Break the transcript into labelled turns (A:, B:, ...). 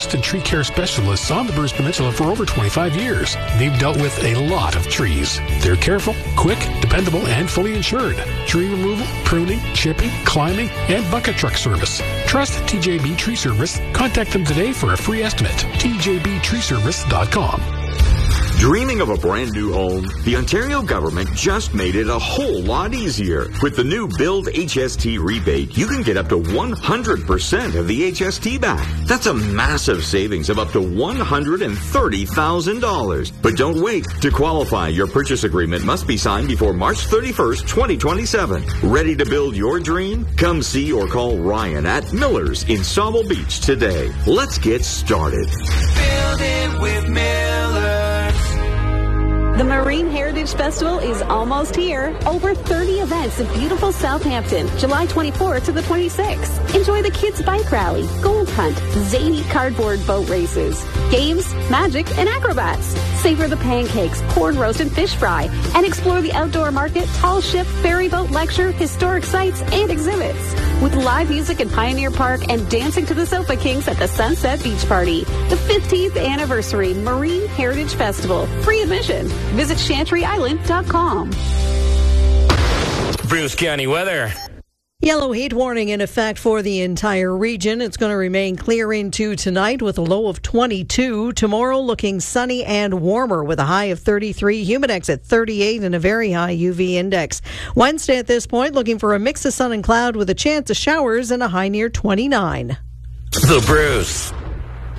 A: And tree care specialists on the Bruce Peninsula for over 25 years. They've dealt with a lot of trees. They're careful, quick, dependable, and fully insured. Tree removal, pruning, chipping, climbing, and bucket truck service. Trust TJB Tree Service. Contact them today for a free estimate. TJBTreeservice.com.
B: Dreaming of a brand new home? The Ontario government just made it a whole lot easier. With the new Build HST rebate, you can get up to 100% of the HST back. That's a massive savings of up to $130,000. But don't wait. To qualify, your purchase agreement must be signed before March 31st, 2027. Ready to build your dream? Come see or call Ryan at Miller's in Sauble Beach today. Let's get started.
C: Build it with Miller.
D: The Marine Heritage Festival is almost here. Over 30 events in beautiful Southampton, July 24th to the 26th. Enjoy the kids' bike rally, gold hunt, zany cardboard boat races, games, magic, and acrobats. Savor the pancakes, corn roast, and fish fry, and explore the outdoor market, tall ship, ferry boat lecture, historic sites, and exhibits. With live music in Pioneer Park and dancing to the Sofa Kings at the Sunset Beach Party. The 15th Anniversary Marine Heritage Festival. Free admission. Visit ChantryIsland.com.
E: Bruce County weather.
F: Yellow heat warning in effect for the entire region. It's going to remain clear into tonight with a low of 22. Tomorrow looking sunny and warmer with a high of 33, humidex at 38 and a very high UV index. Wednesday at this point looking for a mix of sun and cloud with a chance of showers and a high near 29.
E: The Bruce.